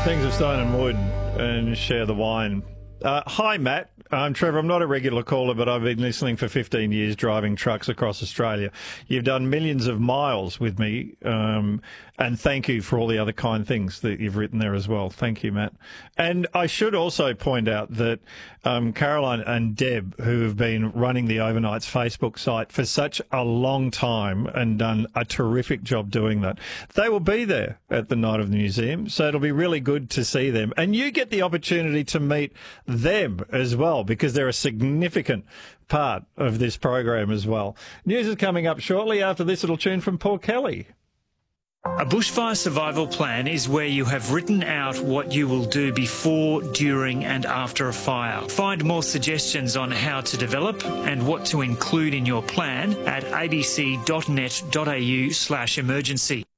Things of Stone and Wood and share the wine. Hi, Matt. I'm Trevor. I'm not a regular caller, but I've been listening for 15 years driving trucks across Australia. You've done millions of miles with me, and thank you for all the other kind things that you've written there as well. Thank you, Matt. And I should also point out that Caroline and Deb, who have been running the Overnights Facebook site for such a long time and done a terrific job doing that, they will be there at the Night of the Museum, so it'll be really good to see them. And you get the opportunity to meet them as well, because they're a significant part of this program as well. News is coming up shortly. After this little tune from Paul Kelly. A bushfire survival plan is where you have written out what you will do before, during and after a fire. Find more suggestions on how to develop and what to include in your plan at abc.net.au/emergency.